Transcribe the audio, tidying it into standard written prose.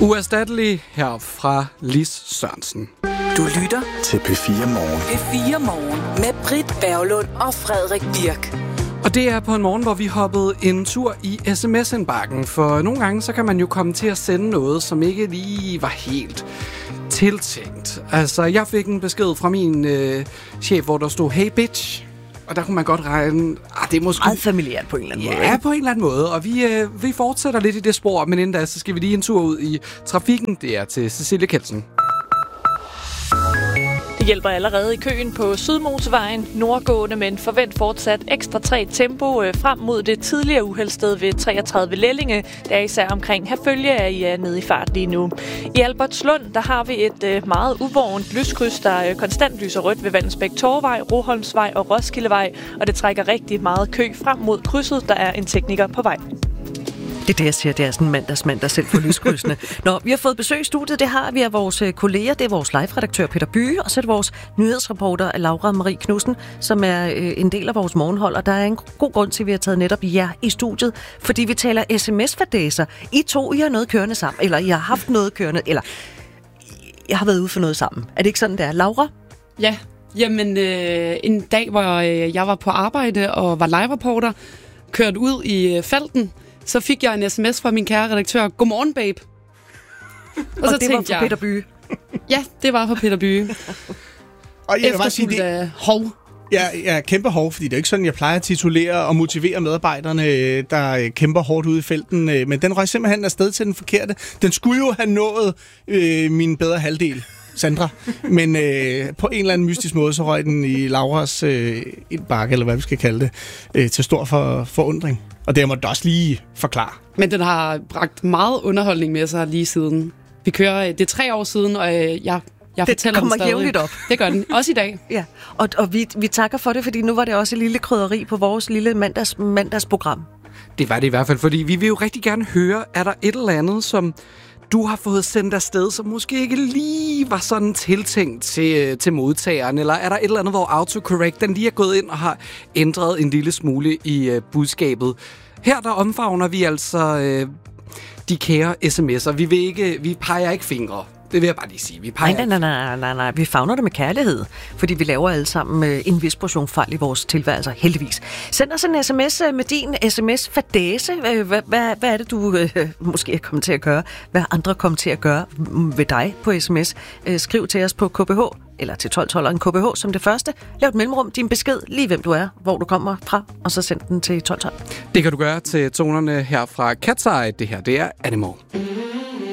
Uerstattelig her fra Lis Sørensen. Du lytter til P4 Morgen. P4 Morgen med Britt Berglund og Frederik Birk. Og det er på en morgen, hvor vi hoppede en tur i sms-indbakken. For nogle gange, så kan man jo komme til at sende noget, som ikke lige var helt tiltænkt. Altså, jeg fik en besked fra min chef, hvor der stod, hey bitch. Og der kunne man godt regne, det er måske meget familiært på en eller anden måde. Ja, på en eller anden måde. Og vi fortsætter lidt i det spor, men inden da, så skal vi lige en tur ud i trafikken. Det er til Cecilie Kelsen. Det hjælper allerede i køen på Sydmotorvejen, nordgående, men forvent fortsat ekstra træt tempo frem mod det tidligere uheldsted ved 33 Lellinge. Det er især omkring Herfølge, at I er nede i fart lige nu. I Albertslund, der har vi et meget uvågent lyskryds, der konstant lyser rødt ved Vallensbæk Torvej, Roholmsvej og Roskildevej, og det trækker rigtig meget kø frem mod krydset. Der er en tekniker på vej. Det er det, jeg siger. Det er sådan mandag selv for lyskrydsene. Nå, vi har fået besøg i studiet. Det har vi af vores kolleger. Det er vores live-redaktør Peter Byge, og så er det vores nyhedsreporter Laura Marie Knudsen, som er en del af vores morgenhold. Og der er en god grund til, at vi har taget netop jer i studiet, fordi vi taler sms-fadæser. I har noget kørende sammen, eller I har haft noget kørende, eller jeg har været ude for noget sammen. Er det ikke sådan, det er? Laura? Ja, jamen en dag, hvor jeg var på arbejde og var live-reporter, kørte ud i felten, så fik jeg en sms fra min kære redaktør. Godmorgen, babe. Og så det var fra Peter Byge? Ja, det var fra Peter Byge. Og jeg vil bare sige, det hov. Ja, kæmpe hårdt, fordi det er ikke sådan, jeg plejer at titulere og motivere medarbejderne, der kæmper hårdt ude i felten. Men den røg simpelthen afsted til den forkerte. Den skulle jo have nået min bedre halvdel, Sandra. Men på en eller anden mystisk måde, så røg den i Lauras indbakke, eller hvad vi skal kalde det, til stor forundring. Og det må du også lige forklare. Men den har bragt meget underholdning med sig lige siden. Vi kører, det er 3 år siden, og jeg fortæller den stadig. Jævnligt op. Det gør den, også i dag. Ja, og vi takker for det, fordi nu var det også et lille krydderi på vores lille mandagsprogram. Det var det i hvert fald, fordi vi vil jo rigtig gerne høre, er der et eller andet, som du har fået sendt afsted, som måske ikke lige var sådan tiltænkt til modtageren, eller er der et eller andet, hvor autocorrect den lige er gået ind og har ændret en lille smule i budskabet. Her der omfavner vi altså de kære sms'er. Vi peger ikke fingre. Det vil jeg bare lige sige. Vi peger Nej. Vi favner det med kærlighed, fordi vi laver alle sammen en vis portion fejl i vores tilværelse, heldigvis. Send os en sms med din sms-fadæse. Hvad er det, du måske er kommet til at gøre? Hvad andre kommer til at gøre ved dig på sms? Skriv til os på KBH, eller til 1212'eren KBH som det første. Lav et mellemrum, din besked, lige hvem du er, hvor du kommer fra, og så send den til 1212. Det kan du gøre til tonerne her fra Cat's Eye. Det her, det er Animal.